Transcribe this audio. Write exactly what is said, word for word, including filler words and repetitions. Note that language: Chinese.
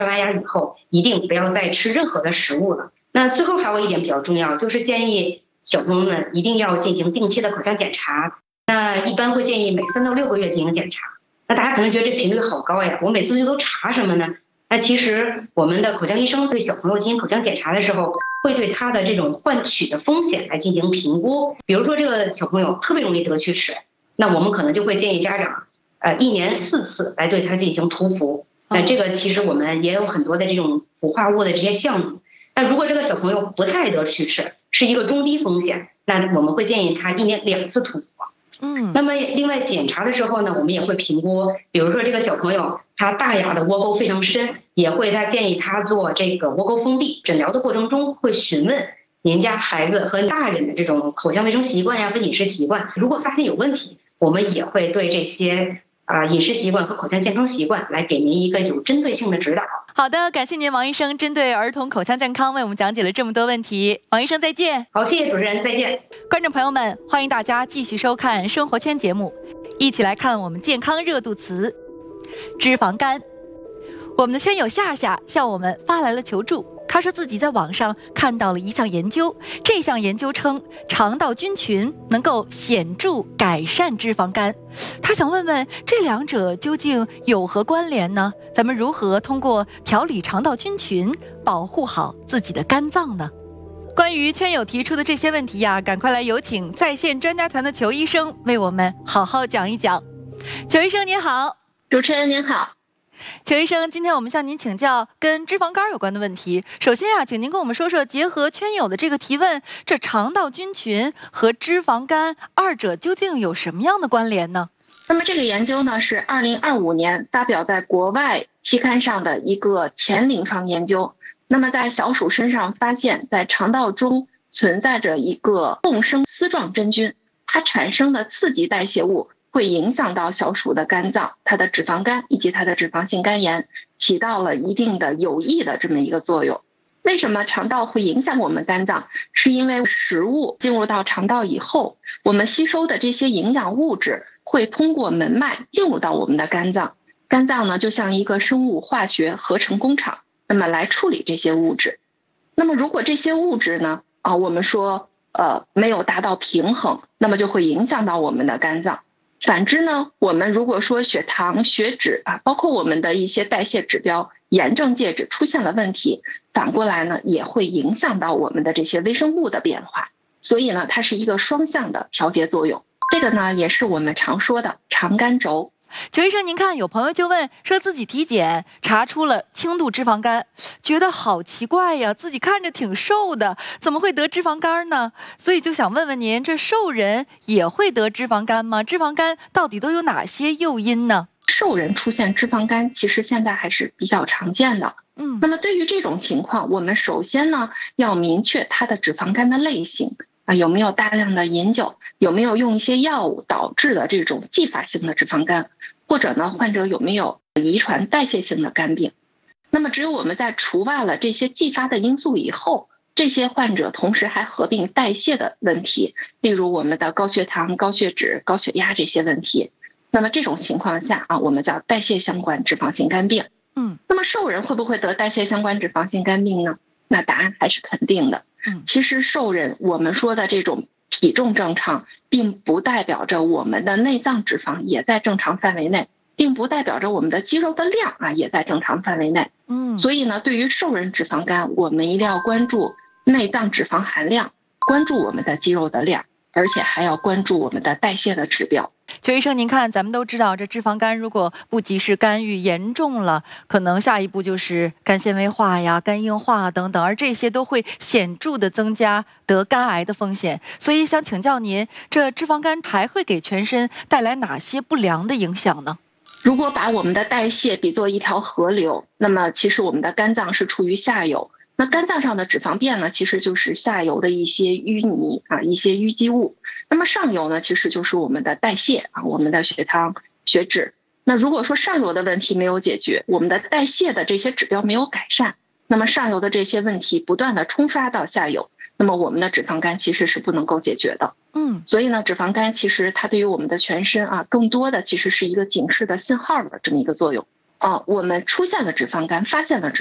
刷完牙以后一定不要再吃任何的食物了。那最后还有一点比较重要，就是建议小朋友们一定要进行定期的口腔检查。那一般会建议每三到六个月进行检查。那大家可能觉得这频率好高呀，我每次就都查什么呢？那其实我们的口腔医生对小朋友进行口腔检查的时候，会对他的这种患龋的风险来进行评估。比如说这个小朋友特别容易得龋齿，那我们可能就会建议家长，呃，一年四次来对他进行涂氟。那这个其实我们也有很多的这种氟化物的这些项目。那如果这个小朋友不太得龋齿，是一个中低风险，那我们会建议他一年两次涂氟。 嗯， 那么另外检查的时候呢，我们也会评估，比如说这个小朋友他大牙的窝沟非常深，也会他建议他做这个窝沟封闭。诊疗的过程中会询问您家孩子和大人的这种口腔卫生习惯呀和饮食习惯，如果发现有问题，我们也会对这些啊饮食习惯和口腔健康习惯来给您一个有针对性的指导。 好的，感谢您王医生针对儿童口腔健康为我们讲解了这么多问题。王医生再见。 好，谢谢主持人，再见。 观众朋友们，欢迎大家继续收看生活圈节目，一起来看我们健康热度词脂肪肝。我们的圈友夏夏向我们发来了求助，他说自己在网上看到了一项研究，这项研究称肠道菌群能够显著改善脂肪肝。他想问问这两者究竟有何关联呢？咱们如何通过调理肠道菌群保护好自己的肝脏呢？关于圈友提出的这些问题呀，赶快来有请在线专家团的裘医生为我们好好讲一讲。裘医生您好。 主持人您好。 裘医生，今天我们向您请教跟脂肪肝有关的问题。首先啊，请您跟我们说说，结合圈友的这个提问，这肠道菌群和脂肪肝二者究竟有什么样的关联呢？ 那么这个研究呢，是二零二五年发表在国外期刊上的一个前临床研究。那么在小鼠身上发现，在肠道中存在着一个共生丝状真菌，它产生的刺激代谢物会影响到小鼠的肝脏，它的脂肪肝以及它的脂肪性肝炎，起到了一定的有益的这么一个作用。为什么肠道会影响我们肝脏？是因为食物进入到肠道以后，我们吸收的这些营养物质会通过门脉进入到我们的肝脏。肝脏呢，就像一个生物化学合成工厂，那么来处理这些物质。那么如果这些物质呢，啊，我们说呃没有达到平衡，那么就会影响到我们的肝脏。反之呢，我们如果说血糖、血脂啊，包括我们的一些代谢指标、炎症介质出现了问题，反过来呢，也会影响到我们的这些微生物的变化。所以呢，它是一个双向的调节作用。这个呢，也是我们常说的肠肝轴。 裘医生，您看有朋友就问，说自己体检查出了轻度脂肪肝，觉得好奇怪呀，自己看着挺瘦的，怎么会得脂肪肝呢？所以就想问问您，这瘦人也会得脂肪肝吗？脂肪肝到底都有哪些诱因呢？ 瘦人出现脂肪肝其实现在还是比较常见的。 嗯， 那么对于这种情况，我们首先呢要明确它的脂肪肝的类型啊，有没有大量的饮酒，有没有用一些药物导致的这种继发性的脂肪肝，或者呢患者有没有遗传代谢性的肝病。那么只有我们在除外了这些继发的因素以后，这些患者同时还合并代谢的问题，例如我们的高血糖、高血脂、高血压这些问题。那么这种情况下啊，我们叫代谢相关脂肪性肝病。 嗯， 那么瘦人会不会得代谢相关脂肪性肝病呢？那答案还是肯定的。 嗯， 其实瘦人我们说的这种体重正常，并不代表着我们的内脏脂肪也在正常范围内，并不代表着我们的肌肉的量啊也在正常范围内。 嗯， 所以呢，对于瘦人脂肪肝，我们一定要关注内脏脂肪含量，关注我们的肌肉的量，而且还要关注我们的代谢的指标。 裘医生，您看，咱们都知道，这脂肪肝如果不及时干预，严重了，可能下一步就是肝纤维化呀、肝硬化等等，而这些都会显著的增加得肝癌的风险。所以想请教您，这脂肪肝还会给全身带来哪些不良的影响呢？ 如果把我们的代谢比作一条河流，那么其实我们的肝脏是处于下游。那肝脏上的脂肪便呢，其实就是下游的一些淤泥啊，一些淤积物。那么上游呢，其实就是我们的代谢啊，我们的血糖、血脂。那如果说上游的问题没有解决，我们的代谢的这些指标没有改善，那么上游的这些问题不断的冲刷到下游，那么我们的脂肪肝其实是不能够解决的。 嗯， 所以呢，脂肪肝其实它对于我们的全身啊，更多的其实是一个警示的信号的这么一个作用。 呃，我们出现了脂肪肝，发现了脂